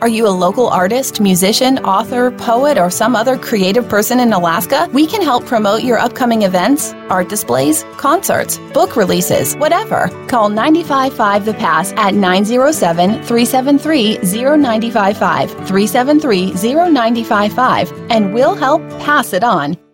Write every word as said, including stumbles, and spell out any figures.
Are you a local artist, musician, author, poet, or some other creative person in Alaska? We can help promote your upcoming events, art displays, concerts, book releases, whatever. Call nine five five The Pass at nine zero seven, three seven three, zero nine five five, three seven three, zero nine five five, and we'll help pass it on.